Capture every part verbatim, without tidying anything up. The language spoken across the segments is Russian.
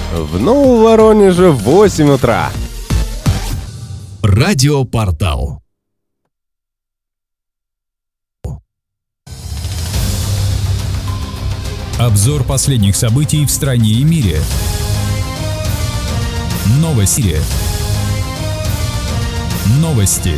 В Новом Воронеже восемь утра. Радиопортал. Обзор последних событий в стране и мире. Новости. Новости.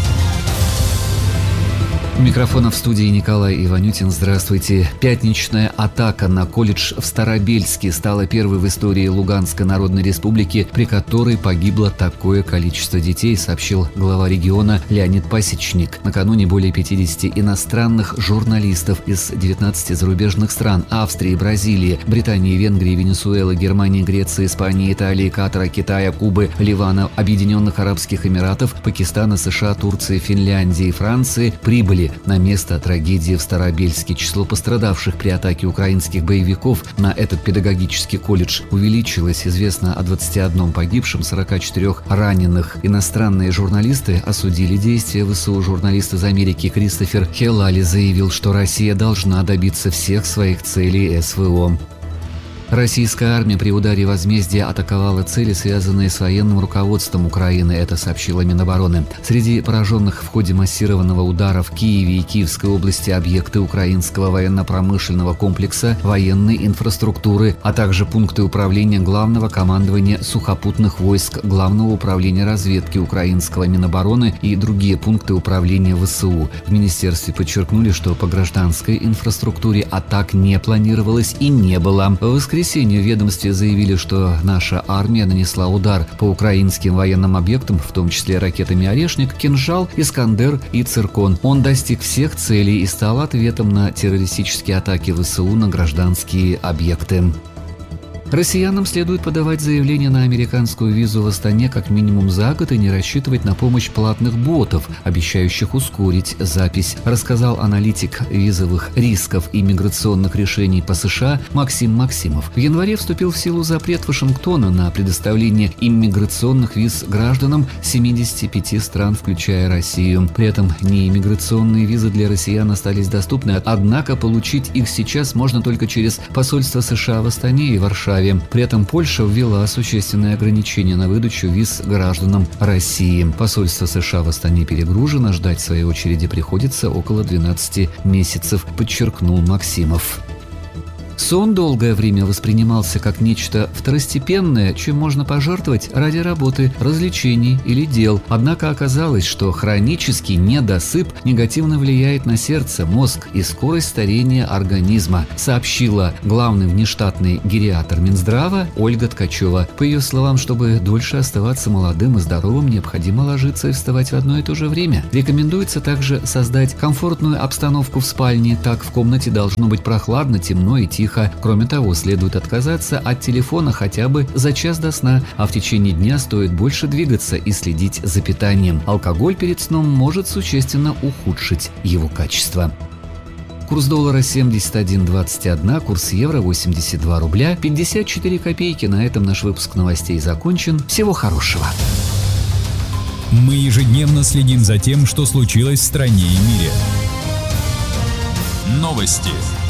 У микрофона в студии Николай Иванютин. Здравствуйте. Пятничная атака на колледж в Старобельске стала первой в истории Луганской Народной Республики, при которой погибло такое количество детей, сообщил глава региона Леонид Пасечник. Накануне более пятидесяти иностранных журналистов из девятнадцати зарубежных стран – Австрии, Бразилии, Британии, Венгрии, Венесуэлы, Германии, Греции, Испании, Италии, Катара, Китая, Кубы, Ливана, Объединенных Арабских Эмиратов, Пакистана, США, Турции, Финляндии и Франции – прибыли на место трагедии в Старобельске. Число пострадавших при атаке украинских боевиков на этот педагогический колледж увеличилось. Известно о двадцати одном погибшем, сорока четырёх раненых. Иностранные журналисты осудили действия ВСУ. Журналист из Америки Кристофер Хеллали заявил, что Россия должна добиться всех своих целей СВО. Российская армия при ударе возмездия атаковала цели, связанные с военным руководством Украины, это сообщила Минобороны. Среди пораженных в ходе массированного удара в Киеве и Киевской области объекты украинского военно-промышленного комплекса, военной инфраструктуры, а также пункты управления Главного командования сухопутных войск, Главного управления разведки украинского Минобороны и другие пункты управления ВСУ. В министерстве подчеркнули, что по гражданской инфраструктуре атак не планировалось и не было. В воскресенье В воскресенье в ведомстве заявили, что наша армия нанесла удар по украинским военным объектам, в том числе ракетами «Орешник», «Кинжал», «Искандер» и «Циркон». Он достиг всех целей и стал ответом на террористические атаки ВСУ на гражданские объекты. Россиянам следует подавать заявление на американскую визу в Астане как минимум за год и не рассчитывать на помощь платных ботов, обещающих ускорить запись, рассказал аналитик визовых рисков и миграционных решений по США Максим Максимов. В январе вступил в силу запрет Вашингтона на предоставление иммиграционных виз гражданам семидесяти пяти стран, включая Россию. При этом неиммиграционные визы для россиян остались доступны, однако получить их сейчас можно только через посольство США в Астане и Варшаве. При этом Польша ввела существенные ограничения на выдачу виз гражданам России. Посольство США в Астане перегружено, ждать своей очереди приходится около двенадцати месяцев, подчеркнул Максимов. Сон долгое время воспринимался как нечто второстепенное, чем можно пожертвовать ради работы, развлечений или дел. Однако оказалось, что хронический недосып негативно влияет на сердце, мозг и скорость старения организма, сообщила главный внештатный гериатр Минздрава Ольга Ткачева. По ее словам, чтобы дольше оставаться молодым и здоровым, необходимо ложиться и вставать в одно и то же время. Рекомендуется также создать комфортную обстановку в спальне, так в комнате должно быть прохладно, темно и тихо. Кроме того, следует отказаться от телефона хотя бы за час до сна, а в течение дня стоит больше двигаться и следить за питанием. Алкоголь перед сном может существенно ухудшить его качество. Курс доллара семьдесят один двадцать один, курс евро восемьдесят два рубля пятьдесят четыре копейки. На этом наш выпуск новостей закончен. Всего хорошего. Мы ежедневно следим за тем, что случилось в стране и мире. Новости.